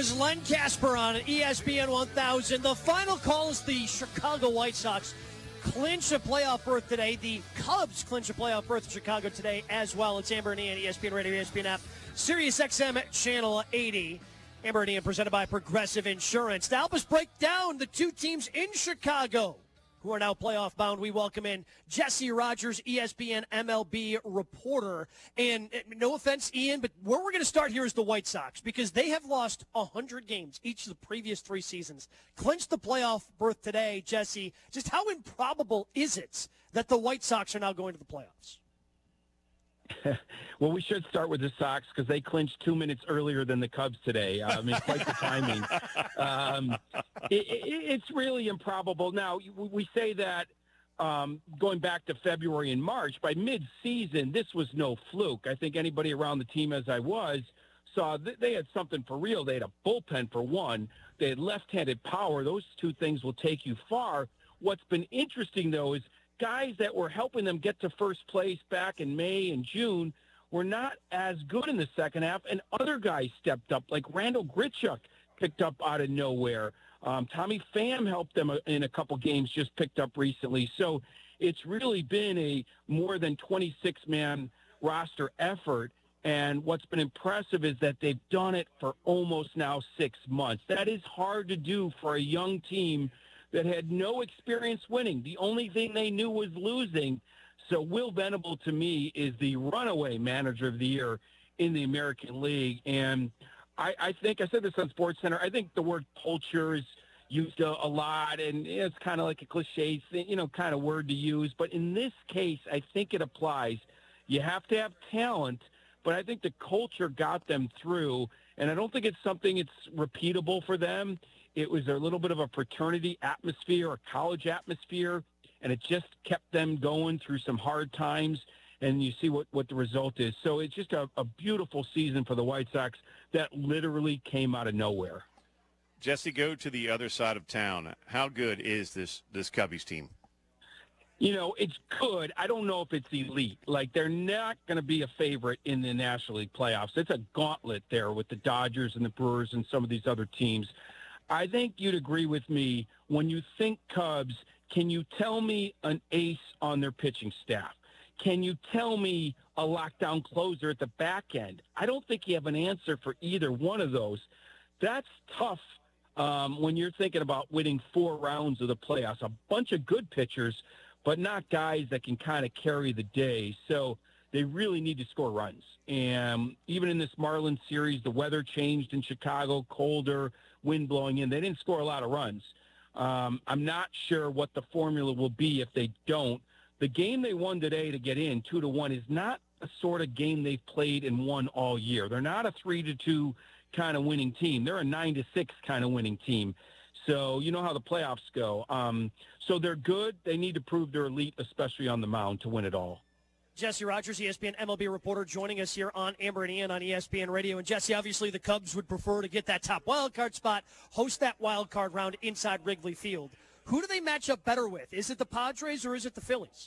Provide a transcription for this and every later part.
was Len Casper on ESPN 1000. The final call is the Chicago White Sox clinch a playoff berth today. The Cubs clinch a playoff berth in Chicago today as well. It's Amber and Ian, ESPN Radio, ESPN app, Sirius XM Channel 80. Amber and Ian presented by Progressive Insurance. To help us break down the two teams in Chicago who are now playoff bound, we welcome in Jesse Rogers, ESPN MLB reporter. And no offense, Ian, but where we're going to start here is the White Sox, because they have lost 100 games each of the previous 3 seasons. Clinched the playoff berth today, Jesse. Just how improbable is it that the White Sox are now going to the playoffs? Well, we should start with the Sox because they clinched 2 minutes earlier than the Cubs today. I mean, quite the timing. It's really improbable. Now, we say that going back to February and March, by mid-season, this was no fluke. I think anybody around the team, as I was, saw they had something for real. They had a bullpen for one. They had left-handed power. Those two things will take you far. What's been interesting, though, is guys that were helping them get to first place back in May and June were not as good in the second half, and other guys stepped up, like Randall Grichuk picked up out of nowhere. Tommy Pham helped them in a couple games, just picked up recently. So it's really been a more than 26-man roster effort, and what's been impressive is that they've done it for almost now 6 months. That is hard to do for a young team that had no experience winning. The only thing they knew was losing. So Will Venable, to me, is the runaway manager of the year in the American League. And I think, I said this on SportsCenter, I think the word culture is used a lot, and it's kind of like a cliche thing, kind of word to use. But in this case, I think it applies. You have to have talent, but I think the culture got them through. And I don't think it's something it's repeatable for them. It was a little bit of a fraternity atmosphere, a college atmosphere, and it just kept them going through some hard times, and you see what the result is. So it's just a beautiful season for the White Sox that literally came out of nowhere. Jesse, go to the other side of town. How good is this Cubbies team? It's good. I don't know if it's elite. Like, they're not going to be a favorite in the National League playoffs. It's a gauntlet there with the Dodgers and the Brewers and some of these other teams. I think you'd agree with me. When you think Cubs, can you tell me an ace on their pitching staff? Can you tell me a lockdown closer at the back end? I don't think you have an answer for either one of those. That's tough when you're thinking about winning 4 rounds of the playoffs. A bunch of good pitchers, but not guys that can kind of carry the day. So they really need to score runs. And even in this Marlins series, the weather changed in Chicago, colder, wind blowing in. They didn't score a lot of runs. I'm not sure what the formula will be if they don't. The game they won today to get in 2-1 is not the sort of game they've played and won all year. They're not a 3-2 kind of winning team. They're a 9-6 kind of winning team. So you know how the playoffs go. So they're good. They need to prove they're elite, especially on the mound, to win it all. Jesse Rogers, ESPN MLB reporter, joining us here on Amber and Ian on ESPN Radio. And Jesse, obviously the Cubs would prefer to get that top wild card spot, host that wild card round inside Wrigley Field. Who do they match up better with? Is it the Padres or is it the Phillies?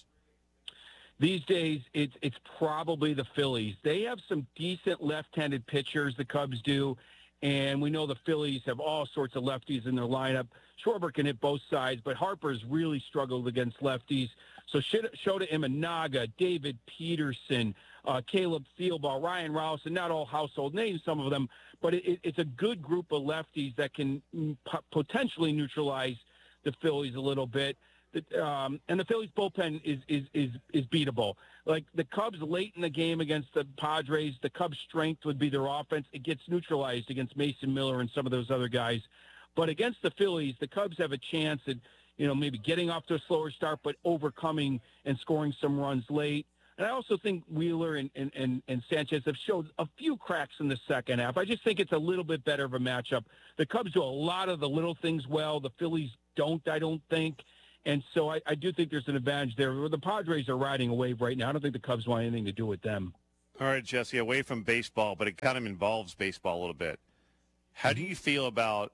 These days, it's probably the Phillies. They have some decent left-handed pitchers, the Cubs do, and we know the Phillies have all sorts of lefties in their lineup. Schwarber can hit both sides, but Harper's really struggled against lefties. So Shota Imanaga, David Peterson, Caleb Thielball, Ryan Rouse, and not all household names, some of them, but it's a good group of lefties that can potentially neutralize the Phillies a little bit. And the Phillies bullpen is beatable. Like the Cubs late in the game against the Padres, the Cubs' strength would be their offense. It gets neutralized against Mason Miller and some of those other guys. But against the Phillies, the Cubs have a chance at, maybe getting off to a slower start, but overcoming and scoring some runs late. And I also think Wheeler and Sanchez have showed a few cracks in the second half. I just think it's a little bit better of a matchup. The Cubs do a lot of the little things well. The Phillies don't, I don't think. And so I do think there's an advantage there. The Padres are riding a wave right now. I don't think the Cubs want anything to do with them. All right, Jesse, away from baseball, but it kind of involves baseball a little bit. How do you feel about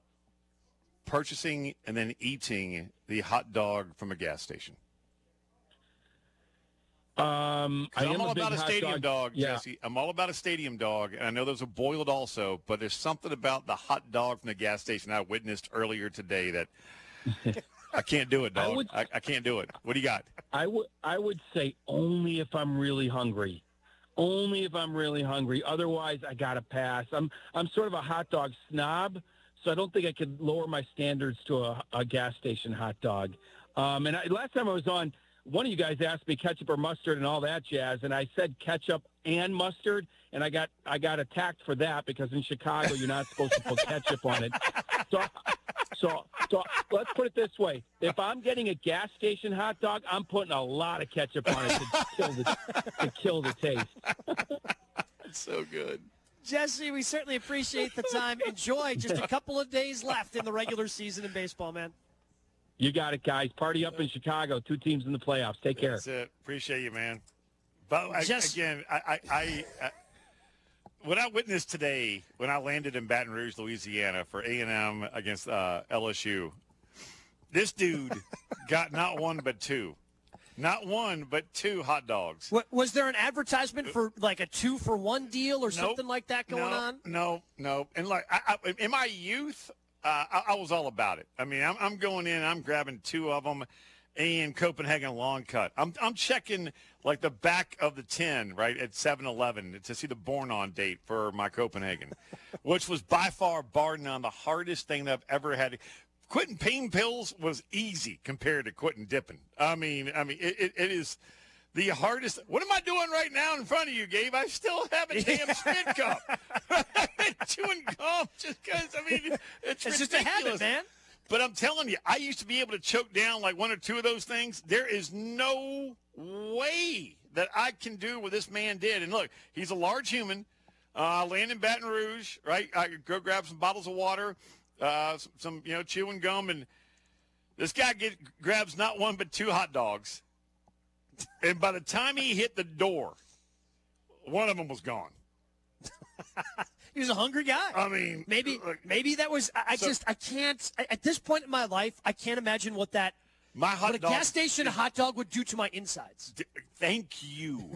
purchasing and then eating the hot dog from a gas station? I am I'm all a big about a hot stadium dog, Yeah. Jesse. I'm all about a stadium dog, and I know there's a boiled also, but there's something about the hot dog from the gas station I witnessed earlier today that I can't do it, dog. I can't do it. What do you got? I would say only if I'm really hungry. Only if I'm really hungry. Otherwise, I gotta pass. I'm sort of a hot dog snob, so I don't think I could lower my standards to a gas station hot dog. Last time I was on, one of you guys asked me ketchup or mustard and all that jazz, and I said ketchup and mustard, and I got attacked for that because in Chicago you're not supposed to put ketchup on it. So let's put it this way: if I'm getting a gas station hot dog, I'm putting a lot of ketchup on it to kill the taste. It's so good. Jesse, we certainly appreciate the time. Enjoy just a couple of days left in the regular season in baseball, man. You got it, guys. Party up in Chicago. 2 teams in the playoffs. Take care. That's it. Appreciate you, man. But again, what I witnessed today when I landed in Baton Rouge, Louisiana for A&M against LSU, this dude got not one but two hot dogs. Was there an advertisement for like a 2-for-1 deal or something like that going on? No. And like in my youth, I was all about it. I mean, I'm going in, I'm grabbing 2 of them, and Copenhagen long cut. I'm checking like the back of the tin, right, at 7-Eleven to see the born-on date for my Copenhagen, which was by far, bar none, the hardest thing that I've ever had. Quitting pain pills was easy compared to quitting dipping. I mean, it is the hardest. What am I doing right now in front of you, Gabe? I still have a damn spit cup. Chewing gum just because, I mean, it's ridiculous. Just a habit, man. But I'm telling you, I used to be able to choke down like 1 or 2 of those things. There is no way that I can do what this man did. And look, he's a large human. Land in Baton Rouge, right? I could go grab some bottles of water, some chewing gum, and this guy grabs not 1 but 2 hot dogs. And by the time he hit the door, one of them was gone. He was a hungry guy. I mean, maybe that was. I can't. At this point in my life, I can't imagine what a gas station hot dog would do to my insides. Thank you.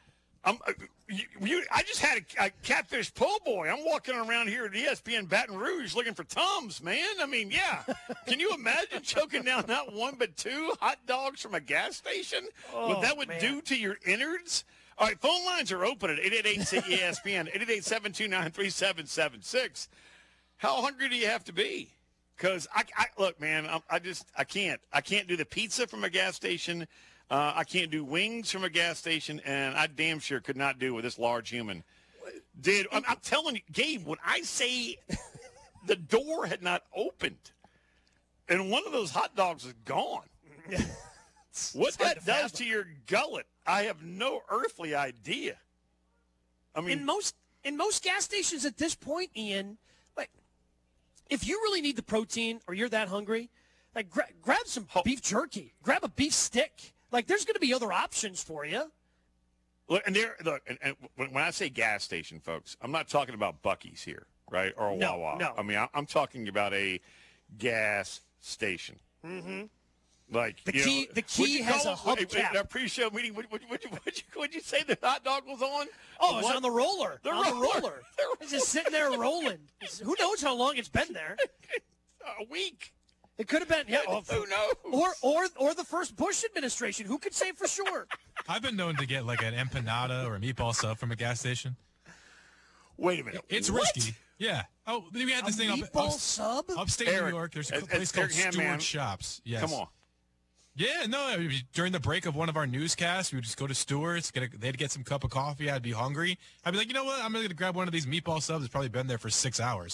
I just had a catfish po' boy. I'm walking around here at ESPN Baton Rouge looking for Tums, man. I mean, yeah. Can you imagine choking down not 1 but 2 hot dogs from a gas station? What that would do to your innards? All right, phone lines are open at 888-ESPN, 888-729-3776. How hungry do you have to be? Because I look, man, I can't do the pizza from a gas station. I can't do wings from a gas station, and I damn sure could not do what this large human did. I'm telling you, Gabe, when I say the door had not opened and one of those hot dogs is gone, what that does to your gullet, I have no earthly idea. I mean, in most gas stations at this point, Ian, like if you really need the protein or you're that hungry, like grab some beef jerky, grab a beef stick. Like there's going to be other options for you. Look, and when I say gas station, folks, I'm not talking about Buc-ee's here, right, or a Wawa. No. I mean, I'm talking about a gas station. Mm-hmm. Like the key has a hubcap. In our pre-show meeting, would you say the hot dog was on? Oh, it was on the roller. The roller. It's just sitting there rolling. Who knows how long it's been there? A week. It could have been. Yeah. Who knows? Or the first Bush administration. Who could say for sure? I've been known to get like an empanada or a meatball sub from a gas station. Wait a minute. It's risky. Yeah. Oh, we had this thing meatball sub? Upstate New York. There's a place called Stewart Shops. Yes. Come on. Yeah, no, during the break of one of our newscasts, we would just go to Stewart's, they'd get some cup of coffee, I'd be hungry. I'd be like, you know what, I'm going to grab one of these meatball subs. It's probably been there for 6 hours.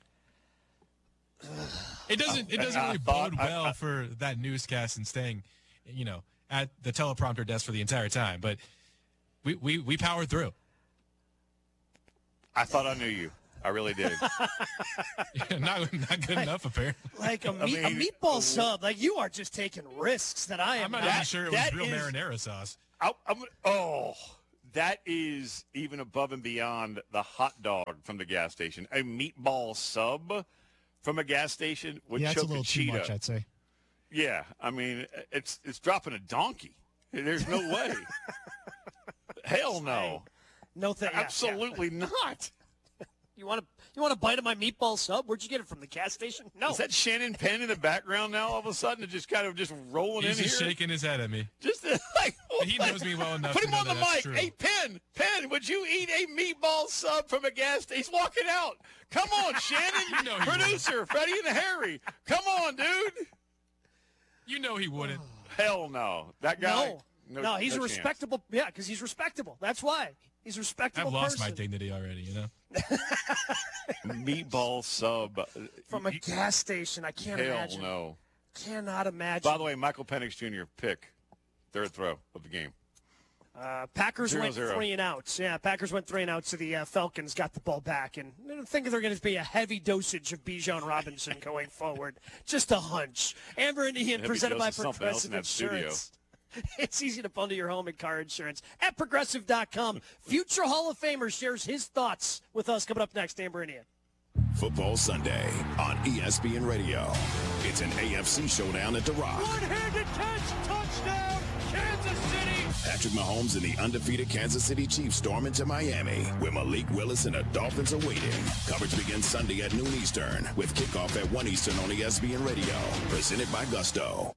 It doesn't really bode well for that newscast and staying, at the teleprompter desk for the entire time. But we powered through. I thought I knew you. I really did. Yeah, not good enough, apparently. Like a meatball sub. Like you are just taking risks that I am. I'm not even sure it was real marinara sauce. That is even above and beyond the hot dog from the gas station. A meatball sub from a gas station would choke a cheetah. Too much, I'd say. Yeah, I mean, it's dropping a donkey. There's no way. Hell no. No thing. Absolutely not. You want a bite of my meatball sub? Where'd you get it from? The gas station? No. Is that Shannon Penn in the background now? All of a sudden, it just kind of just rolling He's in just here. shaking his head at me. Just like He knows me well enough Put to him know on the that that's mic. true. Hey, Penn, would you eat a meatball sub from a gas station? He's walking out. Come on, Shannon. You know he Producer, Freddie and Harry. Come on, dude. You know he wouldn't. Hell no. That guy. No, he's a chance. respectable. Yeah, because he's respectable. That's why. He's a respectable I've lost person. my dignity already, you know? Meatball sub. From a gas station. I can't Hell imagine. no. Cannot imagine. By the way, Michael Penix Jr. pick. Third throw of the game. Packers went 0-0. 3 and outs. Yeah, Packers went 3 and outs. So the Falcons got the ball back, and I think they're going to be a heavy dosage of Bijan Robinson going forward. Just a hunch. Amber and Ian, Heavy presented by dose of something else in Progressive that Insurance. It's easy to bundle your home and car insurance at Progressive.com. Future Hall of Famer shares his thoughts with us coming up next. Amber and Ian. Football Sunday on ESPN Radio. It's an AFC showdown at The Rock. One-handed catch, touchdown, Kansas City. Patrick Mahomes and the undefeated Kansas City Chiefs storm into Miami, where Malik Willis and the Dolphins are waiting. Coverage begins Sunday at noon Eastern, with kickoff at 1 Eastern on ESPN Radio. Presented by Gusto.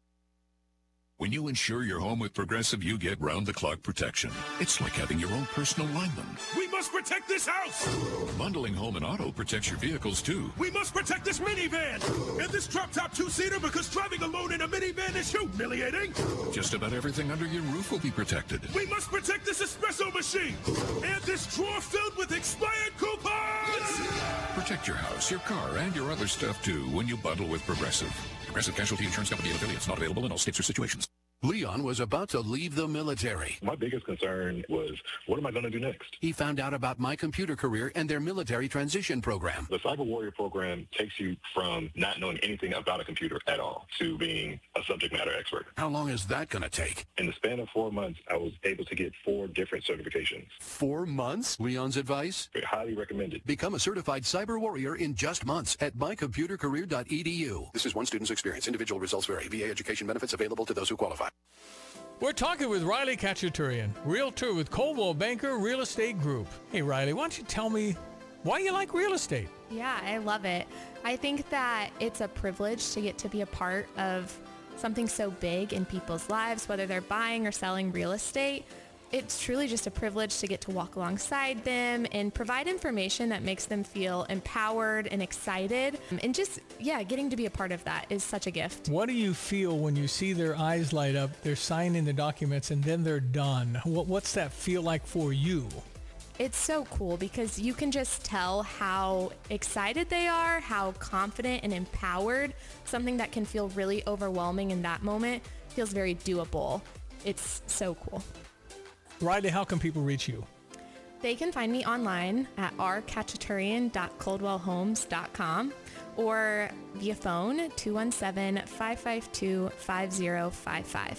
When you insure your home with Progressive, you get round-the-clock protection. It's like having your own personal lineman. We must protect this house! Bundling home and auto protects your vehicles, too. We must protect this minivan! And this drop-top two-seater, because driving alone in a minivan is humiliating! Just about everything under your roof will be protected. We must protect this espresso machine! And this drawer filled with expired coupons! Protect your house, your car, and your other stuff, too, when you bundle with Progressive. Progressive Casualty Insurance Company and affiliates. Not available in all states or situations. Leon was about to leave the military. My biggest concern was, what am I going to do next? He found out about My Computer Career and their military transition program. The Cyber Warrior program takes you from not knowing anything about a computer at all to being a subject matter expert. How long is that going to take? In the span of 4 months, I was able to get 4 different certifications. 4 months? Leon's advice? Highly recommended. Become a certified cyber warrior in just months at mycomputercareer.edu. This is one student's experience. Individual results vary. VA education benefits available to those who qualify. We're talking with Riley Kachaturian, realtor with Coldwell Banker Real Estate Group. Hey, Riley, why don't you tell me why you like real estate? Yeah, I love it. I think that it's a privilege to get to be a part of something so big in people's lives, whether they're buying or selling real estate. It's truly just a privilege to get to walk alongside them and provide information that makes them feel empowered and excited. And just, getting to be a part of that is such a gift. What do you feel when you see their eyes light up, they're signing the documents, and then they're done? What's that feel like for you? It's so cool because you can just tell how excited they are, how confident and empowered. Something that can feel really overwhelming in that moment feels very doable. It's so cool. Riley, how can people reach you? They can find me online at rkachaturian.coldwellhomes.com or via phone 217-552-5055.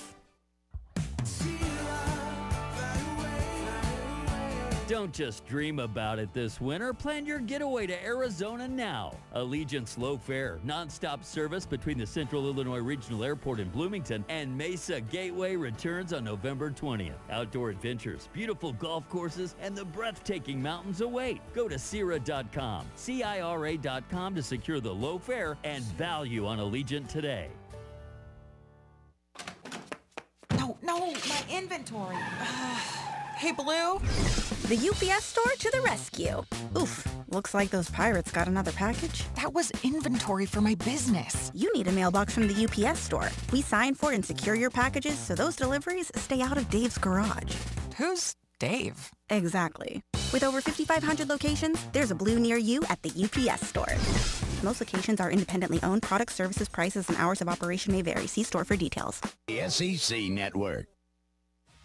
Don't just dream about it this winter. Plan your getaway to Arizona now. Allegiant Slow Fare, nonstop service between the Central Illinois Regional Airport in Bloomington and Mesa Gateway returns on November 20th. Outdoor adventures, beautiful golf courses, and the breathtaking mountains await. Go to Cira.com, CIRA.com to secure the low fare and value on Allegiant today. No, my inventory. Hey, Blue. The UPS store to the rescue. Oof, looks like those pirates got another package. That was inventory for my business. You need a mailbox from the UPS store. We sign for and secure your packages so those deliveries stay out of Dave's garage. Who's Dave? Exactly. With over 5,500 locations, there's a Blue near you at the UPS store. Most locations are independently owned. Product, services, prices, and hours of operation may vary. See store for details. The SEC Network.